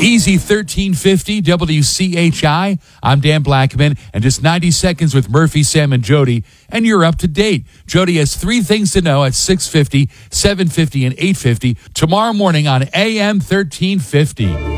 Easy 1350 WCHI. I'm Dan Blackman, and just 90 seconds with Murphy, Sam, and Jody, and you're up to date. Jody has 3 things to know at 6:50, 7:50, and 8:50 tomorrow morning on AM 1350.